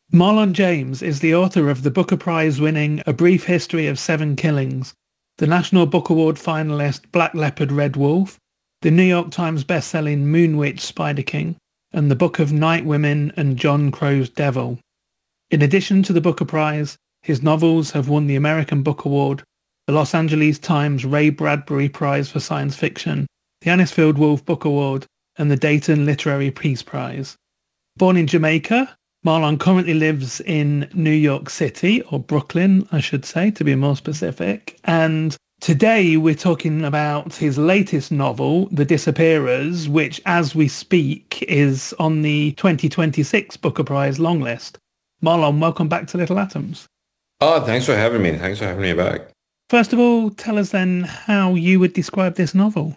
Marlon James is the author of the Booker Prize winning A Brief History of Seven Killings, the National Book Award finalist Black Leopard Red Wolf, the New York Times bestselling Moonwitch Spider King, and the Book of Night Women and John Crow's Devil. In addition to the Booker Prize, his novels have won the American Book Award, the Los Angeles Times Ray Bradbury Prize for Science Fiction, the Anisfield Wolf Book Award, and the Dayton Literary Peace Prize. Born in Jamaica, Marlon currently lives in New York City, or Brooklyn, I should say, to be more specific. And today we're talking about his latest novel, The Disappearers, which, as we speak, is on the 2026 Booker Prize long list. Marlon, welcome back to Little Atoms. Oh, thanks for having me. Thanks for having me back. First of all, tell us then how you would describe this novel.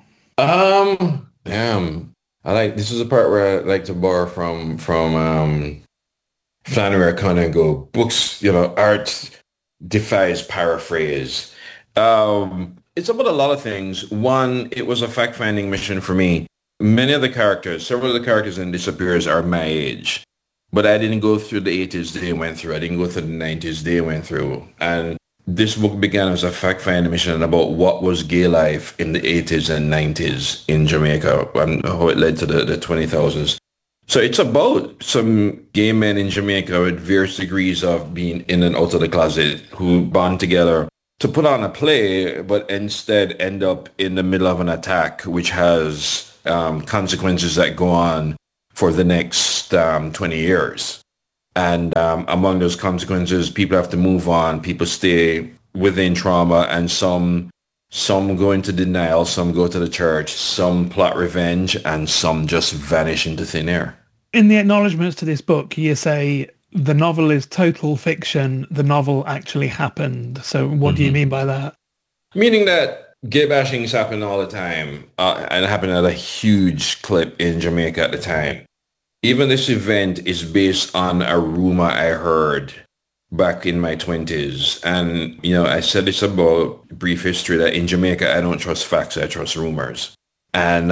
Damn. This is a part where I like to borrow from Flannery O'Connor and go, books, art defies paraphrase. It's about a lot of things. One, it was a fact-finding mission for me. Several of the characters in Disappears are my age, but I didn't go through the 80s they went through. I didn't go through the 90s they went through. And this book began as a fact-finding mission about what was gay life in the 80s and 90s in Jamaica and how it led to the 20,000s. So it's about some gay men in Jamaica with various degrees of being in and out of the closet who bond together to put on a play, but instead end up in the middle of an attack, which has consequences that go on for the next 20 years. And among those consequences, people have to move on. People stay within trauma, and some go into denial, some go to the church, some plot revenge, and some just vanish into thin air. In the acknowledgements to this book, you say the novel is total fiction. The novel actually happened. So what do you mean by that? Meaning that gay bashings happen all the time, and happen at a huge clip in Jamaica at the time. Even this event is based on a rumor I heard back in my 20s. And, I said this about Brief History, that in Jamaica, I don't trust facts, I trust rumors. And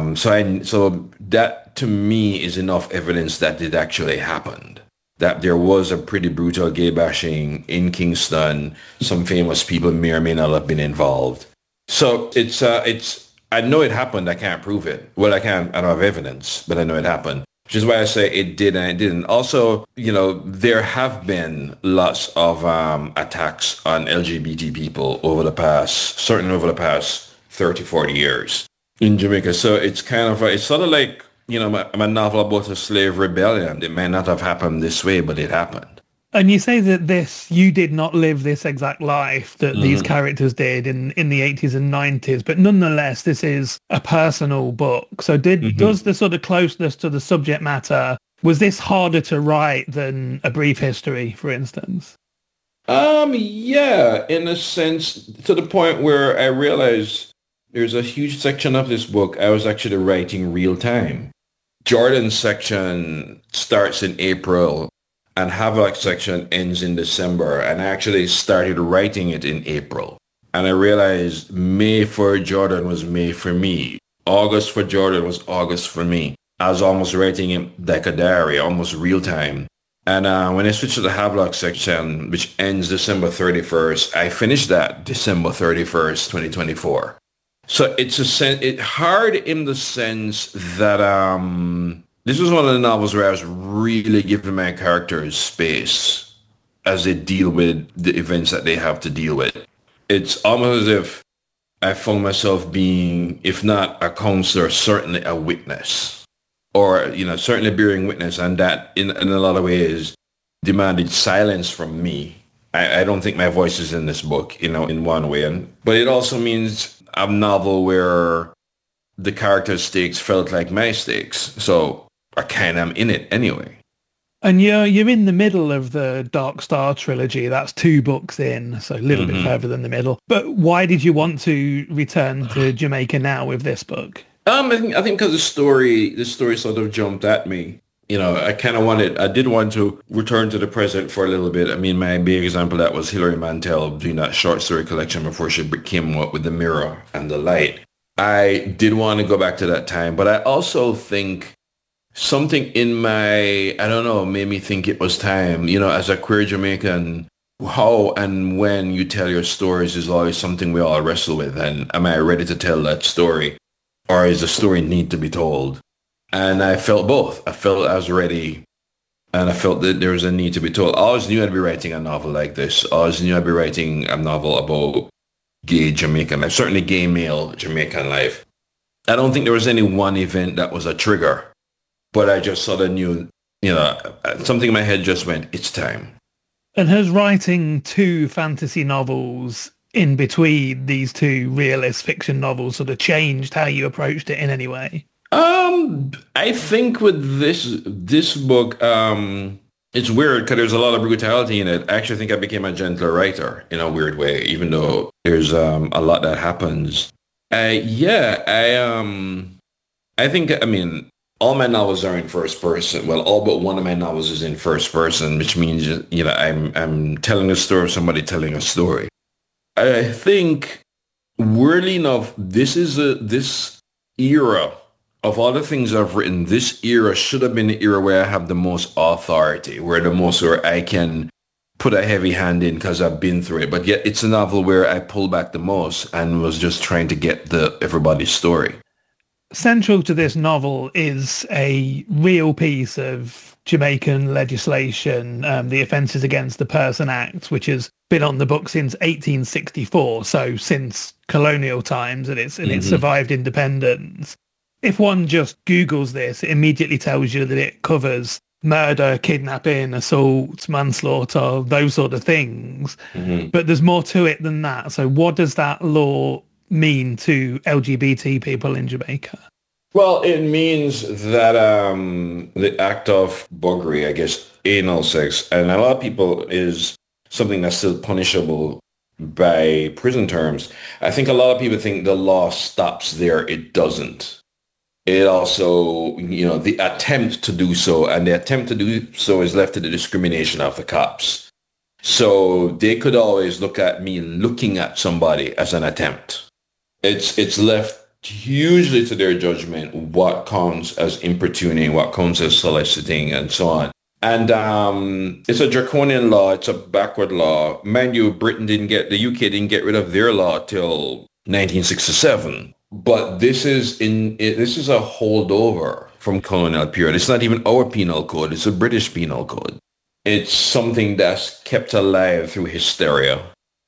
so that to me is enough evidence that it actually happened, that there was a pretty brutal gay bashing in Kingston. Some famous people may or may not have been involved. So I know it happened. I can't prove it. Well, I don't have evidence, but I know it happened. Which is why I say it did and it didn't. Also, there have been lots of attacks on LGBT people certainly over the past 30, 40 years in Jamaica. So it's sort of like, my novel about a slave rebellion. It may not have happened this way, but it happened. And you say that you did not live this exact life that these characters did in the 80s and 90s, but nonetheless, this is a personal book. So does the sort of closeness to the subject matter, was this harder to write than A Brief History, for instance? Yeah, in a sense, to the point where I realized there's a huge section of this book I was actually writing real time. Jordan's section starts in April, and Havoc section ends in December, and I actually started writing it in April. And I realized May for Jordan was May for me. August for Jordan was August for me. I was almost writing it like a diary, almost real time. And when I switched to the Havelock section, which ends December 31st, I finished that December 31st, 2024. So it's hard in the sense that this was one of the novels where I was really giving my characters space as they deal with the events that they have to deal with. It's almost as if I found myself being, if not a counselor, certainly a witness, or, certainly bearing witness, and that in a lot of ways demanded silence from me. I don't think my voice is in this book, in one way. But it also means a novel where the character's stakes felt like my stakes. So I kind of am in it anyway. And you're in the middle of the Dark Star trilogy. That's 2 books in, so a little bit further than the middle. But why did you want to return to Jamaica now with this book? I think because the story sort of jumped at me. I did want to return to the present for a little bit. I mean, my big example that was Hilary Mantel doing that short story collection before she came up with The Mirror and The Light. I did want to go back to that time, but I also think something in my, I don't know, made me think it was time. As a queer Jamaican, how and when you tell your stories is always something we all wrestle with. And am I ready to tell that story? Or is the story need to be told? And I felt both. I felt I was ready, and I felt that there was a need to be told. I always knew I'd be writing a novel like this. I always knew I'd be writing a novel about gay Jamaican life, certainly gay male Jamaican life. I don't think there was any one event that was a trigger, but I just sort of knew, something in my head just went, it's time. And has writing two fantasy novels in between these two realist fiction novels sort of changed how you approached it in any way? I think with this book, it's weird because there's a lot of brutality in it. I actually think I became a gentler writer in a weird way, even though there's a lot that happens. I think, all my novels are in first person. Well, all but one of my novels is in first person, which means, I'm telling a story of somebody telling a story. I think, weirdly enough, this era of all the things I've written, this era should have been the era where I have the most authority, where I can put a heavy hand in because I've been through it. But yet it's a novel where I pull back the most and was just trying to get everybody's story. Central to this novel is a real piece of Jamaican legislation, the Offences Against the Person Act, which has been on the book since 1864, so since colonial times, and it's survived independence. If one just Googles this, it immediately tells you that it covers murder, kidnapping, assault, manslaughter, those sort of things. Mm-hmm. But there's more to it than that. So what does that law mean to LGBT people in Jamaica? Well, it means that the act of buggery, I guess, anal sex, and a lot of people is something that's still punishable by prison terms. I think a lot of people think the law stops there. It doesn't. It also, the attempt to do so, and the attempt to do so is left to the discrimination of the cops. So they could always look at me looking at somebody as an attempt. It's left hugely to their judgment what counts as importuning, what counts as soliciting, and so on. And it's a draconian law. It's a backward law. Mind you, the UK didn't get rid of their law till 1967. But this is a holdover from colonial period. It's not even our penal code. It's a British penal code. It's something that's kept alive through hysteria.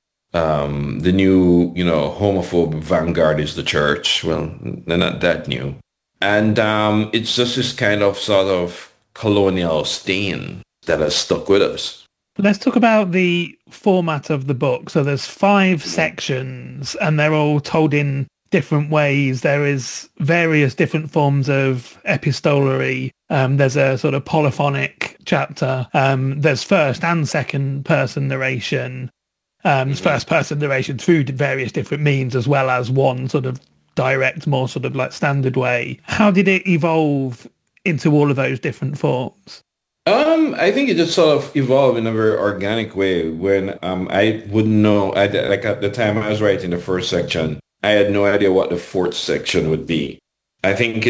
The new, homophobe vanguard is the church. Well, they're not that new. And it's just this kind of sort of colonial stain that has stuck with us. Let's talk about the format of the book. So there's 5 sections and they're all told in different ways. There is various different forms of epistolary. There's a sort of polyphonic chapter. There's first and second person narration. First person narration through various different means, as well as one sort of direct, more sort of like standard way. How did it evolve into all of those different forms? I think it just sort of evolved in a very organic way when I wouldn't know. At the time I was writing the first section, I had no idea what the fourth section would be. I think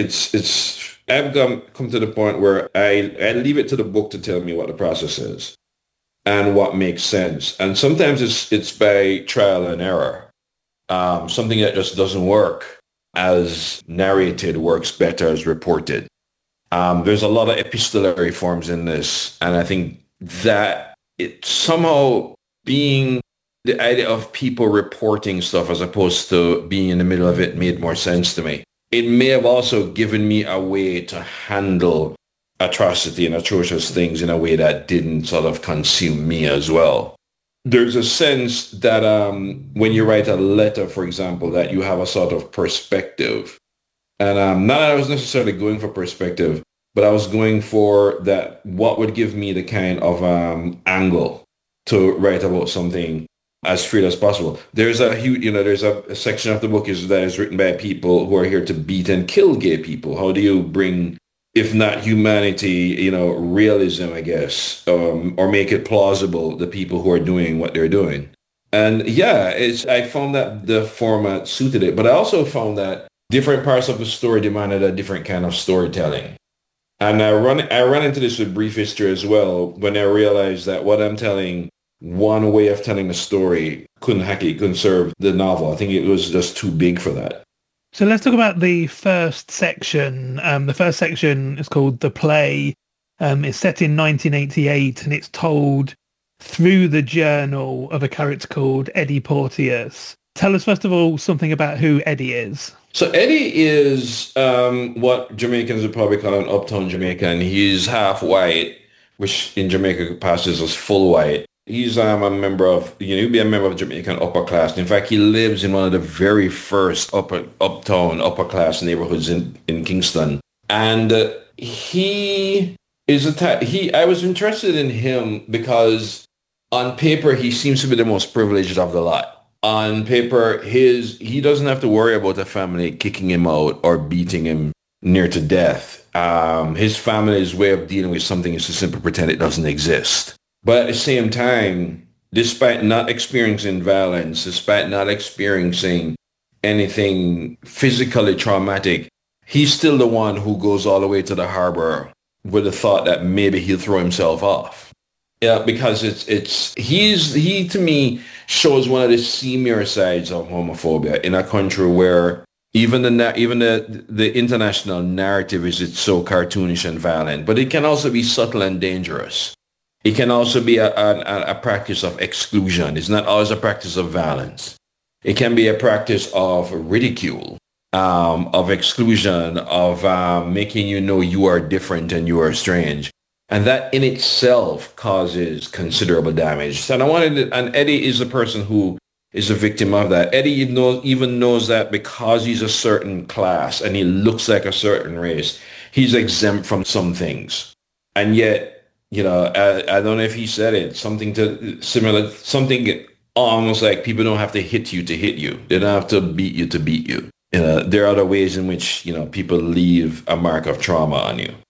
I've come to the point where I leave it to the book to tell me what the process is and what makes sense. And sometimes it's by trial and error. Something that just doesn't work as narrated works better as reported. There's a lot of epistolary forms in this, and I think that it somehow being the idea of people reporting stuff as opposed to being in the middle of it made more sense to me. It may have also given me a way to handle atrocity and atrocious things in a way that didn't sort of consume me as well. There's a sense that when you write a letter, for example, that you have a sort of perspective. And not that I was necessarily going for perspective, but I was going for that what would give me the kind of angle to write about something as free as possible. There's a huge, there's a section of the book that is written by people who are here to beat and kill gay people. How do you bring, if not humanity, realism, I guess, or make it plausible, the people who are doing what they're doing? And yeah, I found that the format suited it, but I also found that different parts of the story demanded a different kind of storytelling. And I run into this with Brief History as well when I realized that what I'm telling, one way of telling a story couldn't serve the novel. I think it was just too big for that. So let's talk about the first section. The first section is called The Play. It's set in 1988 and it's told through the journal of a character called Eddie Porteous. Tell us, first of all, something about who Eddie is. So Eddie is what Jamaicans would probably call an uptown Jamaican. He's half white, which in Jamaica passes as full white. He's a member of, he'll be a member of Jamaican upper class. In fact, he lives in one of the very first uptown upper class neighborhoods in Kingston. And he is I was interested in him because on paper, he seems to be the most privileged of the lot. On paper, he doesn't have to worry about the family kicking him out or beating him near to death. His family's way of dealing with something is to simply pretend it doesn't exist. But at the same time, despite not experiencing violence, despite not experiencing anything physically traumatic, he's still the one who goes all the way to the harbor with the thought that maybe he'll throw himself off. Yeah, because he to me shows one of the seamier sides of homophobia in a country where even the international narrative is it's so cartoonish and violent, but it can also be subtle and dangerous. It can also be a practice of exclusion. It's not always a practice of violence. It can be a practice of ridicule, of exclusion, of making you know you are different and you are strange. And that in itself causes considerable damage. And and Eddie is a person who is a victim of that. Eddie even knows that because he's a certain class and he looks like a certain race, he's exempt from some things. And yet, I don't know if he said it, something almost like people don't have to hit you to hit you. They don't have to beat you to beat you. There are other ways in which, people leave a mark of trauma on you.